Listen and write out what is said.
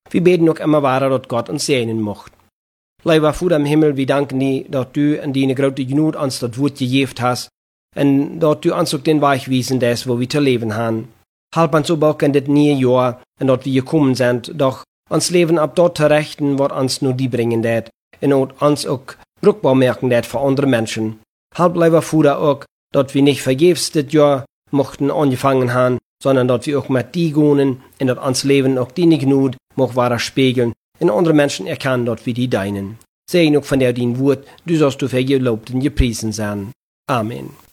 Wir beten auch immer weiter, dass Gott uns segnen mocht. Lieber Vater im Himmel, wir danken dir, dass du in deine große Gnade uns das Wort gegeben hast und dass du uns auch den Weg wiesen lässt, wo wir zu leben haben. Halb uns auch in das neue Jahr, in das wir gekommen sind, doch uns Leben ab dort zu richten, was uns nur die bringen wird, und uns auch brauchbar merken wird für andere Menschen. Halb lieber Vater auch, dass wir nicht vergebens das Jahr mochten angefangen haben, sondern dass wir auch mit die gehen, und dass uns Leben auch die Gnade mocht weiter spiegeln, und andere Menschen erkennen, dass wir die deinen. Segen auch von der dein Wort, du sollst du für gelobt und gepriesen sein. Amen.